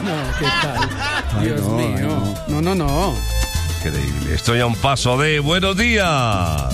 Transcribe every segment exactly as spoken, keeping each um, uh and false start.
No, ¿qué tal? Ay, Dios no, mío. No, no, no. Increíble. Estoy a un paso de buenos días.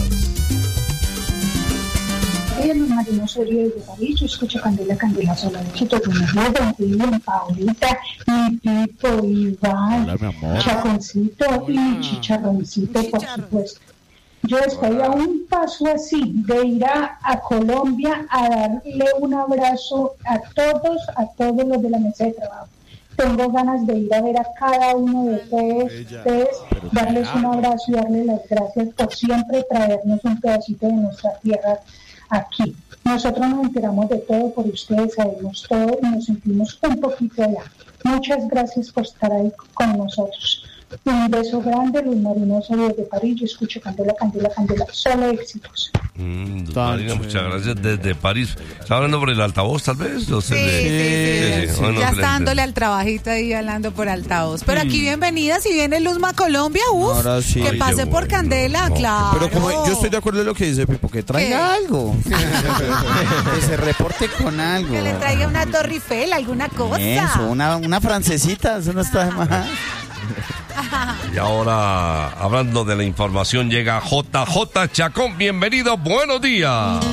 Ella Luz Marina Osorio desde París, yo escucho Candela, Candela, sola de Chito, Don William, Paulita, y Pipo, Iván, Chaconcito y Chicharroncito, por supuesto. Yo estoy a un paso así de ir a, a Colombia a darle un abrazo a todos, a todos los de la mesa de trabajo. Tengo ganas de ir a ver a cada uno de ustedes, ustedes darles un abrazo y darles las gracias por siempre traernos un pedacito de nuestra tierra aquí. Nosotros nos enteramos de todo por ustedes, sabemos todo y nos sentimos un poquito allá. Muchas gracias por estar ahí con nosotros. Un beso grande, Luz Marina Osorio de París. Yo escucho Candela, Candela, Candela. Solo éxitos. Mm, Marina, muchas gracias desde París. ¿Está hablando por el altavoz, tal vez? No sé, Sí, de... sí, sí, sí, sí. sí. Bueno, Ya que está le- dándole al trabajito ahí hablando por altavoz. Pero aquí bienvenida, si viene Luzma Colombia, uff, Ahora sí. que Ay, pase qué por bueno. Candela, No, claro. Pero como yo estoy de acuerdo en lo que dice Pipo, que traiga ¿Qué? algo. Que se reporte con algo. Que le traiga una Torre Eiffel, alguna cosa. Eso, una, una francesita, eso no está de más. Y ahora, hablando de la información, llega J J Chacón. Bienvenido, buenos días.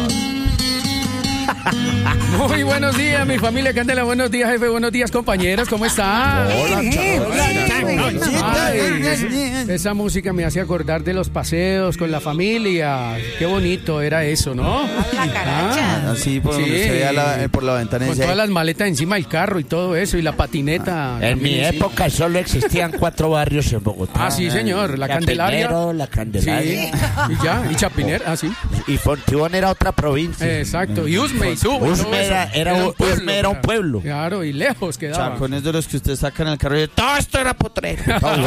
Muy buenos días, mi familia Candela. Buenos días, jefe. Buenos días, compañeros. ¿Cómo están? Hola, Ay, esa música me hace acordar de los paseos con la familia. Qué bonito era eso, ¿no? La caracha. Así por donde Sí. se vea la- eh, por la ventana. Con dice, todas las maletas encima del carro y todo eso, y la patineta. En mi también encima. época solo existían cuatro barrios en Bogotá. Ah, sí, señor. La Candelaria. Chapinero, la Sí, Candelaria. y ya, y Chapiner, ah, sí. Y Fontibón era otra provincia. Exacto, y Usme, y Suba. y todo Usme eso. era, era, un, Usme era un claro. pueblo. Claro, y lejos quedaba. Chacones de los que usted saca en el carro y dice, todo esto era potrero.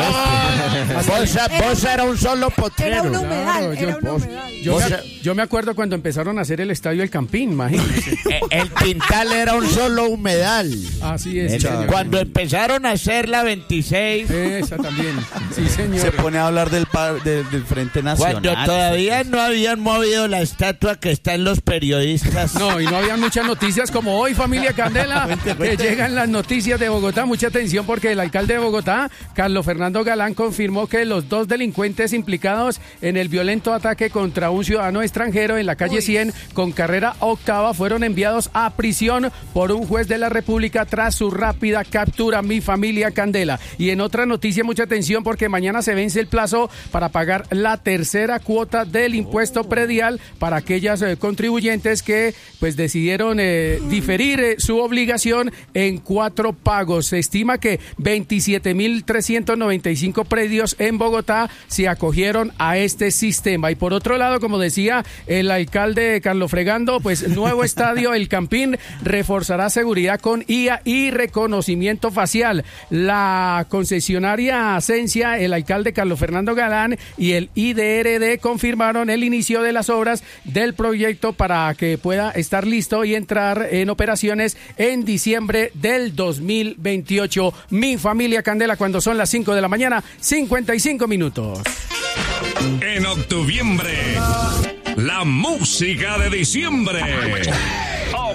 Bosa, Bosa era un solo Era potrero. una humedad, Claro, yo- era una humedad. Yo me, Vos- yo me acuerdo cuando empezaron a hacer el estadio El Campín, imagínense. Eh, El Pintal era un solo humedal. Así es, El- señor. Cuando empezaron a hacer la veintiséis, Esa también. Sí, señor. Se pone a hablar del, pa- de- del Frente Nacional. cuando todavía no habían movido la estatua que está en los periodistas. No, y no había muchas noticias como hoy, familia Candela, que llegan las noticias de Bogotá. Mucha atención porque el alcalde de Bogotá, Carlos Fernando Galán, confirmó que los dos delincuentes implicados en el violento ataque contra un ciudadano extranjero en la calle cien con carrera octava fueron enviados a prisión por un juez de la República tras su rápida captura, mi familia Candela. Y en otra noticia, mucha atención porque mañana se vence el plazo para pagar la tercera cuota del impuesto predial para aquellas eh, contribuyentes que pues decidieron eh, diferir eh, su obligación en cuatro pagos. Se estima que veintisiete mil trescientos noventa y cinco predios en Bogotá se acogieron a este sistema. Y por otro lado, como decía el alcalde Carlos Fregando, pues nuevo estadio El Campín reforzará seguridad con I A y reconocimiento facial. La concesionaria Asencia, el alcalde Carlos Fernando Galán y el I D R D confirmaron el inicio de las obras del proyecto para que pueda estar listo y entrar en operaciones en diciembre del dos mil veintiocho. Mi familia Candela, cuando son las cinco de la mañana, cincuenta y cinco minutos. En octubre, la música de diciembre.